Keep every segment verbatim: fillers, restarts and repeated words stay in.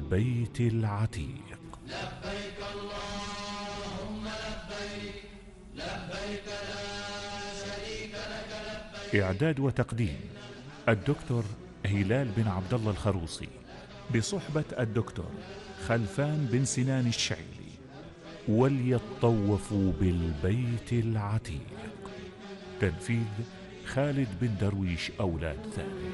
بالبيت العتيق. لبيك اللهم لبيك لبيك لا شريك لك لبيك. إعداد وتقديم الدكتور هلال بن عبد الله الخروصي بصحبة الدكتور خلفان بن سنان الشعيلي. وليطوفوا بالبيت العتيق. تنفيذ خالد بن درويش أولاد ثاني.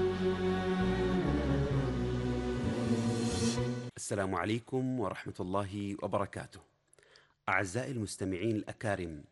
السلام عليكم ورحمة الله وبركاته. أعزائي المستمعين الأكارم،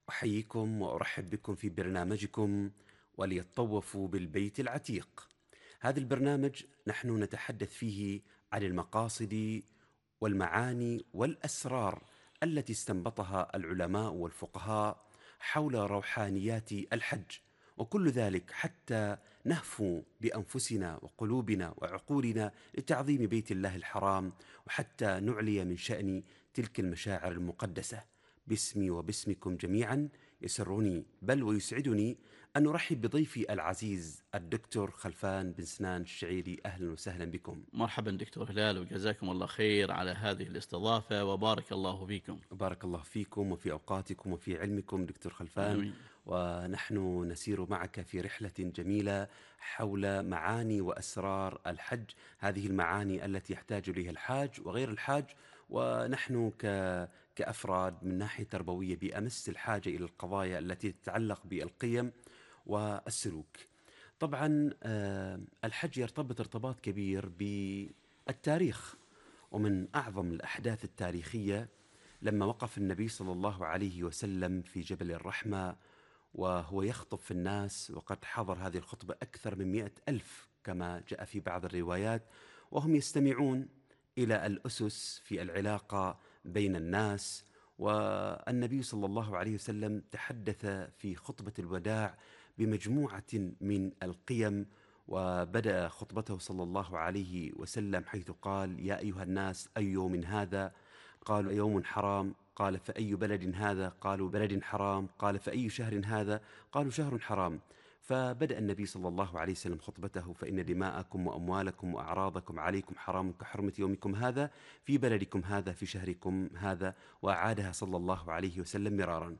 أحييكم وأرحب بكم في برنامجكم وليطوفوا بالبيت العتيق. هذا البرنامج نحن نتحدث فيه عن المقاصد والمعاني والأسرار التي استنبطها العلماء والفقهاء حول روحانيات الحج، وكل ذلك حتى نهفو بأنفسنا وقلوبنا وعقولنا لتعظيم بيت الله الحرام، وحتى نعلي من شأن تلك المشاعر المقدسة. باسمي وباسمكم جميعا يسرني بل ويسعدني أن نرحب بضيفي العزيز الدكتور خلفان بن سنان الشعيلي. أهلا وسهلا بكم. مرحبا دكتور هلال، وجزاكم الله خير على هذه الاستضافة، وبارك الله فيكم. بارك الله فيكم وفي أوقاتكم وفي علمكم دكتور خلفان. آمين. ونحن نسير معك في رحلة جميلة حول معاني وأسرار الحج، هذه المعاني التي يحتاج إليها الحاج وغير الحاج، ونحن ك... كأفراد من ناحية تربوية بأمس الحاجة إلى القضايا التي تتعلق بالقيم والسلوك. طبعا الحج يرتبط ارتباط كبير بالتاريخ، ومن أعظم الأحداث التاريخية لما وقف النبي صلى الله عليه وسلم في جبل الرحمة وهو يخطب في الناس، وقد حضر هذه الخطبة أكثر من مئة ألف كما جاء في بعض الروايات، وهم يستمعون إلى الأسس في العلاقة بين الناس. والنبي صلى الله عليه وسلم تحدث في خطبة الوداع بمجموعة من القيم، وبدأ خطبته صلى الله عليه وسلم حيث قال: يا أيها الناس، أي يوم هذا؟ قالوا: يوم حرام. قال: فأي بلد هذا؟ قالوا: بلد حرام. قال: فأي شهر هذا؟ قالوا: شهر حرام. فبدأ النبي صلى الله عليه وسلم خطبته: فإن دماءكم وأموالكم وأعراضكم عليكم حرام كحرمة يومكم هذا في بلدكم هذا في شهركم هذا، وأعادها صلى الله عليه وسلم مرارا.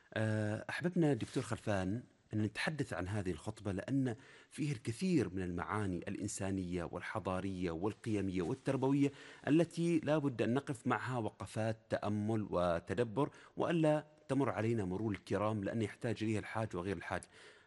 أحببنا دكتور خلفان أن نتحدث عن هذه الخطبة، لأن فيه الكثير من المعاني الإنسانية والحضارية والقيمية والتربوية التي لا بد أن نقف معها وقفات تأمل وتدبر، وألا تمر علينا مرور الكرام، لأن يحتاج إليها الحاج وغير الحاج.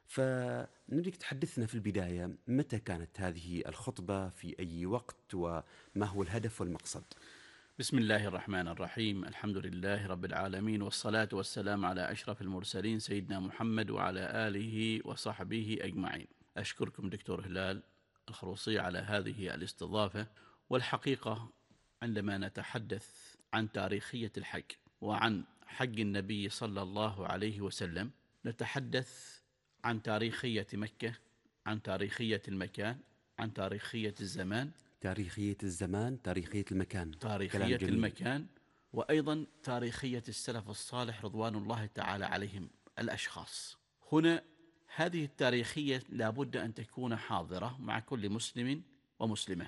فنريد تحدثنا في البداية، متى كانت هذه الخطبة، في أي وقت، وما هو الهدف والمقصد؟ بسم الله الرحمن الرحيم. الحمد لله رب العالمين، والصلاة والسلام على أشرف المرسلين سيدنا محمد وعلى آله وصحبه أجمعين. أشكركم دكتور هلال الخروصي على هذه الاستضافة. والحقيقة عندما نتحدث عن تاريخية الحج وعن حج النبي صلى الله عليه وسلم، نتحدث عن تاريخية مكة، عن تاريخية المكان، عن تاريخية الزمان. تاريخية الزمان، تاريخية المكان، تاريخية المكان، وأيضا تاريخية السلف الصالح رضوان الله تعالى عليهم الأشخاص. هنا هذه التاريخية لابد أن تكون حاضرة مع كل مسلم ومسلمة،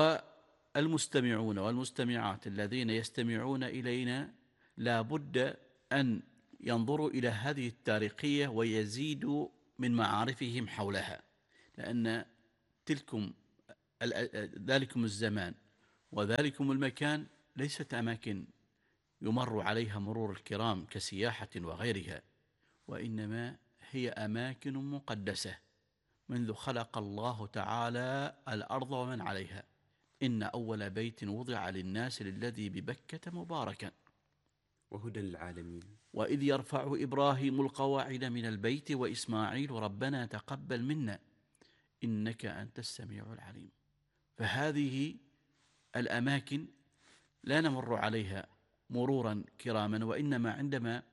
والمستمعون والمستمعات الذين يستمعون إلينا لابد أن ينظروا إلى هذه التاريخية ويزيدوا من معارفهم حولها، لأن تلكم ذلكم الزمان وذلكم المكان ليست أماكن يمر عليها مرور الكرام كسياحة وغيرها، وإنما هي أماكن مقدسة منذ خلق الله تعالى الأرض ومن عليها. إن أول بيت وضع للناس للذي ببكة مباركا وهدى للعالمين. وإذ يرفع إبراهيم القواعد من البيت وإسماعيل ربنا تقبل منا إنك أنت السميع العليم. فهذه الأماكن لا نمر عليها مرورا كراما، وإنما عندما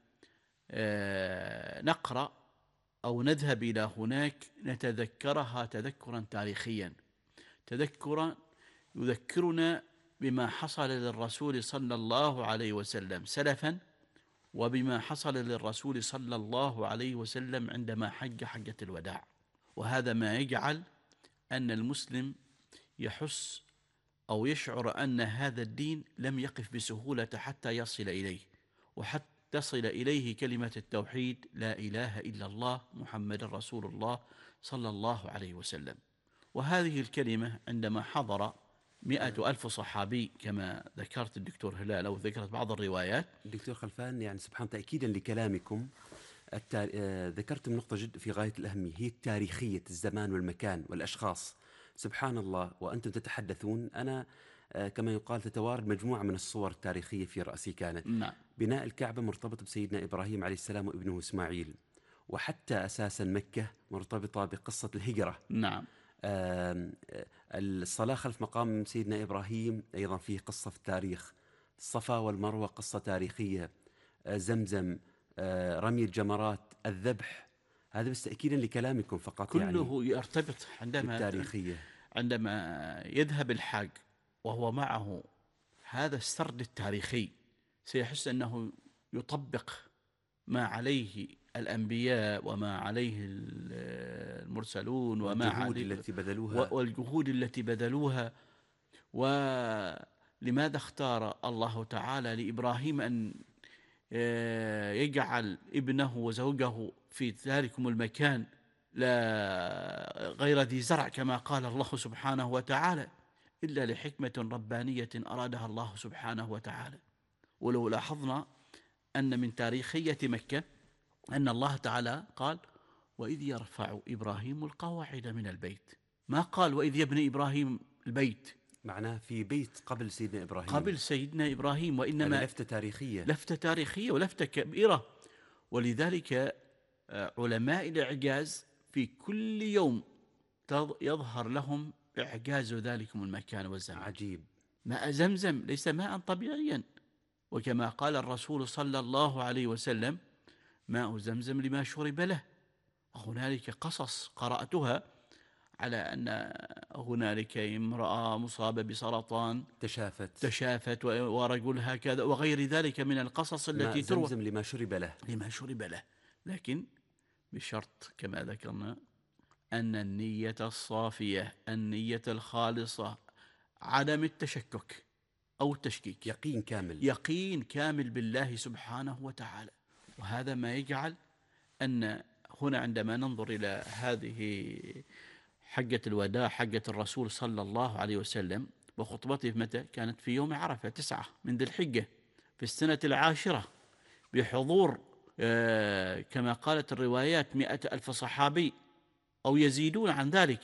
نقرأ أو نذهب إلى هناك نتذكرها تذكرا تاريخيا، تذكرا يذكرنا بما حصل للرسول صلى الله عليه وسلم سلفا، وبما حصل للرسول صلى الله عليه وسلم عندما حج حجة الوداع. وهذا ما يجعل أن المسلم يحس أو يشعر أن هذا الدين لم يقف بسهولة حتى يصل إليه، وحتى تصل إليه كلمة التوحيد لا إله إلا الله محمد رسول الله صلى الله عليه وسلم. وهذه الكلمة عندما حضر مئة ألف صحابي كما ذكرت الدكتور هلال أو ذكرت بعض الروايات. دكتور خلفان، يعني سبحان تأكيدا لكلامكم التار... آه، ذكرتم نقطة جد في غاية الأهمية، هي تاريخية الزمان والمكان والأشخاص. سبحان الله، وأنتم تتحدثون أنا آه، كما يقال تتوارد مجموعة من الصور التاريخية في رأسي. كانت نعم. بناء الكعبة مرتبط بسيدنا إبراهيم عليه السلام وابنه إسماعيل، وحتى أساسا مكة مرتبطة بقصة الهجرة. نعم. آم، آه، الصلاة خلف مقام سيدنا إبراهيم أيضا فيه قصة في التاريخ. الصفا والمروة قصة تاريخية. آه، زمزم، آه، رمي الجمرات، الذبح، هذا بس تأكيدا لكلامكم فقط. كله يعني يرتبط عندما بالتاريخية. عندما يذهب الحاج وهو معه هذا السرد التاريخي سيحس أنه يطبق ما عليه الأنبياء وما عليه المرسلون وما والجهود عليه التي بذلوها. والجهود التي بذلوها. ولماذا اختار الله تعالى لإبراهيم أن يجعل ابنه وزوجه في ذلكم المكان لا غير ذي زرع كما قال الله سبحانه وتعالى، إلا لحكمة ربانية أرادها الله سبحانه وتعالى. ولو لاحظنا أن من تاريخية مكة أن الله تعالى قال وإذ يرفع إبراهيم القواعد من البيت، ما قال وإذ يبني إبراهيم البيت، معناه في بيت قبل سيدنا إبراهيم، قبل سيدنا إبراهيم، وإنما لفتة تاريخية، لفتة تاريخية ولفتة كبيرة. ولذلك علماء الإعجاز في كل يوم يظهر لهم إعجاز ذلكم المكان والزمان. عجيب. ماء زمزم ليس ماء طبيعيا، وكما قال الرسول صلى الله عليه وسلم ماء زمزم لما شرب له. هنالك قصص قرأتها على أن هنالك امرأة مصابة بسرطان تشافت تشافت ورجل هكذا وغير ذلك من القصص التي تروى. ماء زمزم لما شرب له لما شرب له، لكن بشرط كما ذكرنا أن النية الصافية، النية الخالصة، عدم التشكك أو التشكيك، يقين كامل، يقين كامل بالله سبحانه وتعالى. وهذا ما يجعل أن هنا عندما ننظر إلى هذه حجة الوداع، حجة الرسول صلى الله عليه وسلم، وخطبته متى كانت؟ في يوم عرفة تسعة من ذي الحجة في السنة العاشرة، بحضور آه كما قالت الروايات مئة ألف صحابي أو يزيدون عن ذلك.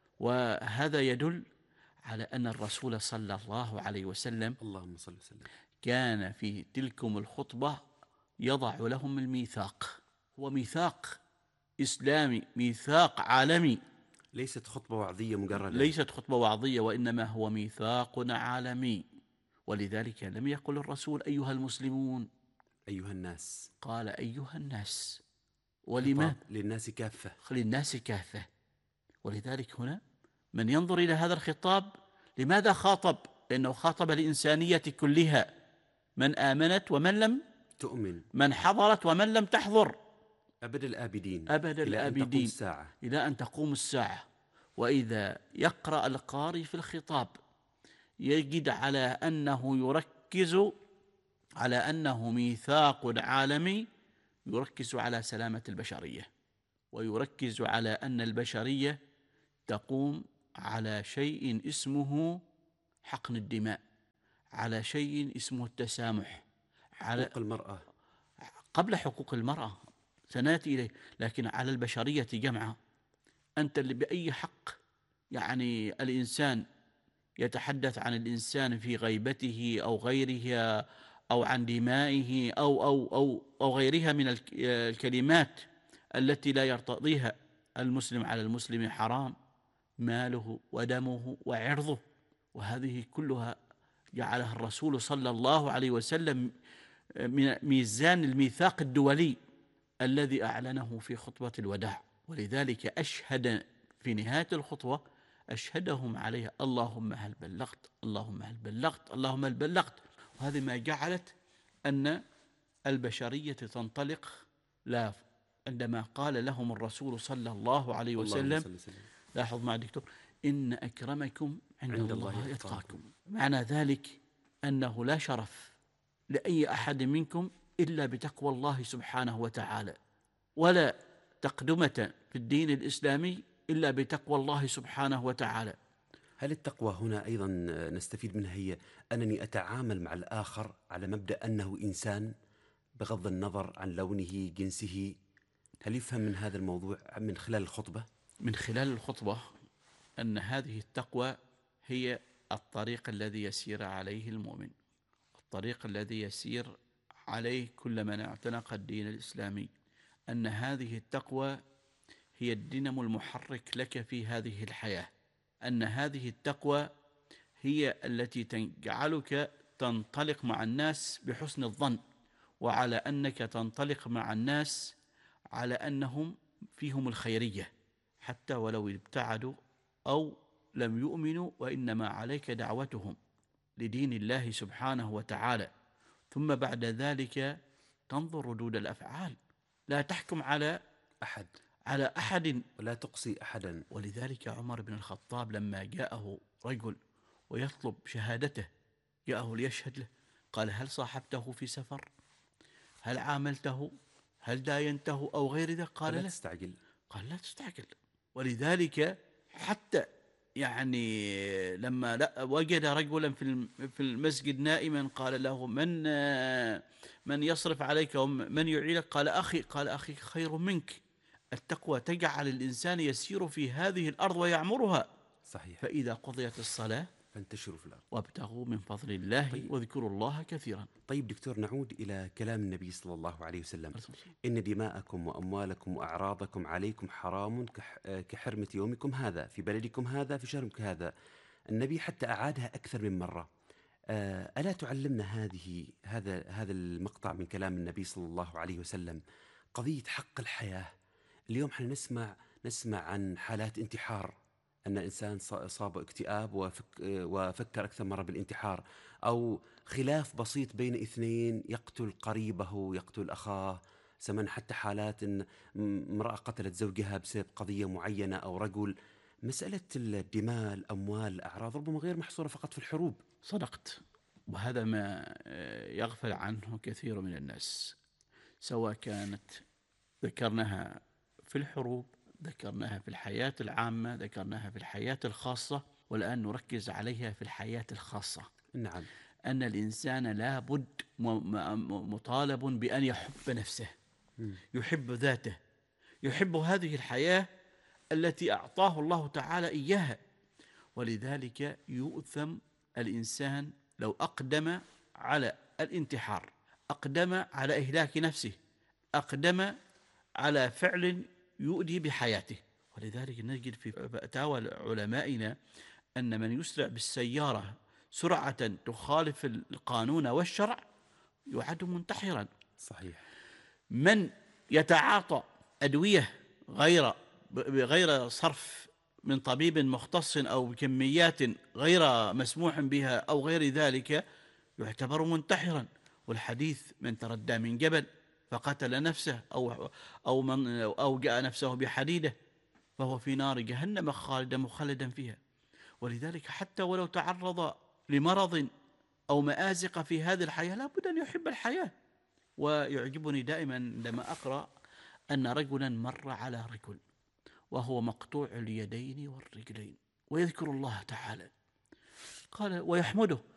وهذا يدل على أن الرسول صلى الله عليه وسلم اللهم صل وسلم كان في تلكم الخطبة يضع لهم الميثاق، هو ميثاق إسلامي، ميثاق عالمي، ليست خطبة وعظية مجردة، ليست خطبة وعظية، وإنما هو ميثاق عالمي. ولذلك لم يقل الرسول أيها المسلمون، أيها الناس، قال أيها الناس. ولما؟ للناس كافة، للناس كافة. ولذلك هنا من ينظر إلى هذا الخطاب لماذا خاطب؟ لأنه خاطب الإنسانية كلها، من آمنت ومن لم تؤمن، من حضرت ومن لم تحضر، أبد الآبدين، أبد إلى الآبدين أن تقوم الساعة. إلى أن تقوم الساعة. وإذا يقرأ القارئ في الخطاب يجد على أنه يركز على أنه ميثاق عالمي، يركز على سلامة البشرية، ويركز على أن البشرية تقوم على شيء اسمه حقن الدماء، على شيء اسمه التسامح، على حقوق المرأة، قبل حقوق المرأة سنأتي إليه، لكن على البشرية جمعاء. أنت اللي بأي حق يعني الإنسان يتحدث عن الإنسان في غيبته أو غيرها أو عن دمائه أو أو أو أو غيرها من الكلمات التي لا يرتضيها المسلم على المسلم حرام، ماله ودمه وعرضه. وهذه كلها جعلها الرسول صلى الله عليه وسلم من ميزان الميثاق الدولي الذي أعلنه في خطبة الوداع. ولذلك أشهد في نهاية الخطوة أشهدهم عليها اللهم هل بلغت، اللهم هل بلغت، اللهم هل بلغت. وهذه ما جعلت أن البشرية تنطلق. لا عندما قال لهم الرسول صلى الله عليه وسلم، لاحظ مع دكتور، إن أكرمكم عند, عند الله, الله يتقاكم. معنى ذلك أنه لا شرف لأي أحد منكم إلا بتقوى الله سبحانه وتعالى، ولا تقدمة في الدين الإسلامي إلا بتقوى الله سبحانه وتعالى. هل التقوى هنا أيضا نستفيد منها هي أنني أتعامل مع الآخر على مبدأ أنه إنسان بغض النظر عن لونه جنسه؟ هل يفهم من هذا الموضوع من خلال الخطبة؟ من خلال الخطبة أن هذه التقوى هي الطريق الذي يسير عليه المؤمن، الطريق الذي يسير عليه كل من اعتنق الدين الإسلامي، أن هذه التقوى هي الدينامو المحرك لك في هذه الحياة، أن هذه التقوى هي التي تجعلك تنطلق مع الناس بحسن الظن، وعلى أنك تنطلق مع الناس على أنهم فيهم الخيرية حتى ولو ابتعدوا أو لم يؤمنوا، وإنما عليك دعوتهم لدين الله سبحانه وتعالى. ثم بعد ذلك تنظر ردود الأفعال، لا تحكم على أحد على أحد ولا تقصي أحدا. ولذلك عمر بن الخطاب لما جاءه رجل ويطلب شهادته، جاءه ليشهد له، قال: هل صاحبته في سفر؟ هل عاملته؟ هل داينته أو غير ذلك؟ قال: لا لا تستعجل. قال: لا تستعجل. ولذلك حتى يعني لما لا وجد رجلا في في المسجد نائما قال له: من من يصرف عليك ومن يعينك؟ قال: أخي. قال: أخي خير منك. التقوى تجعل الإنسان يسير في هذه الأرض ويعمرها. صحيح. فإذا قضيت الصلاة فانتشروا في الأرض وابتغوا من فضل الله. طيب. واذكروا الله كثيرا. طيب دكتور، نعود إلى كلام النبي صلى الله عليه وسلم: إن دماءكم وأموالكم وأعراضكم عليكم حرام كحرمة يومكم هذا في بلدكم هذا في شهركم هذا. النبي حتى أعادها أكثر من مرة. ألا تعلمنا هذه هذا هذا المقطع من كلام النبي صلى الله عليه وسلم قضية حق الحياة؟ اليوم احنا نسمع نسمع عن حالات انتحار، أن إنسان أصاب اكتئاب وفك وفكر أكثر مرة بالانتحار، أو خلاف بسيط بين اثنين يقتل قريبه يقتل أخاه. سمعنا حتى حالات أن امرأة قتلت زوجها بسبب قضية معينة، أو رجل. مسألة الدماء الأموال الأعراض ربما غير محصورة فقط في الحروب. صدقت، وهذا ما يغفل عنه كثير من الناس، سواء كانت ذكرناها في الحروب، ذكرناها في الحياة العامة، ذكرناها في الحياة الخاصة، والآن نركز عليها في الحياة الخاصة. نعم. أن الإنسان لا بد مطالب بأن يحب نفسه، يحب ذاته، يحب هذه الحياة التي أعطاه الله تعالى إياها. ولذلك يؤثم الإنسان لو أقدم على الانتحار، أقدم على إهلاك نفسه، أقدم على فعل يؤدي بحياته. ولذلك نجد في فتاوى علمائنا أن من يسرع بالسيارة سرعة تخالف القانون والشرع يعد منتحرا. صحيح. من يتعاطى أدوية غير بغير صرف من طبيب مختص أو بكميات غير مسموح بها أو غير ذلك يعتبر منتحرا. والحديث: من تردى من جبل فقتل نفسه أو أو من أوجأ نفسه بحديدة فهو في نار جهنم خالدا مخلدا فيها. ولذلك حتى ولو تعرض لمرض أو مآزق في هذه الحياة لا بد أن يحب الحياة. ويعجبني دائما عندما أقرأ أن رجلا مر على رجل وهو مقطوع اليدين والرجلين ويذكر الله تعالى، قال ويحمده،